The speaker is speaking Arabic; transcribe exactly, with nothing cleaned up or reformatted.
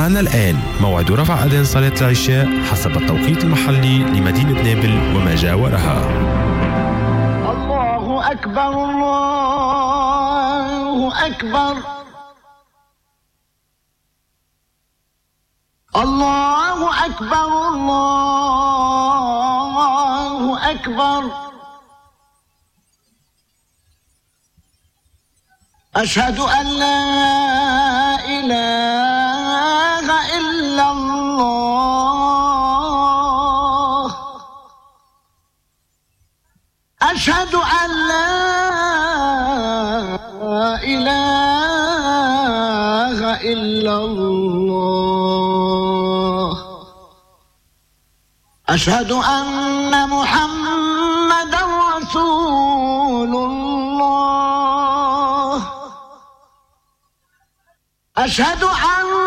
معنا الآن موعد رفع أذان صلاة العشاء حسب التوقيت المحلي لمدينة نابل وما جاورها. الله أكبر الله أكبر الله أكبر الله أكبر أشهد أن لا إله إلا الله أشهد أن لا إله إلا الله أشهد أن محمدا رسول الله أشهد أن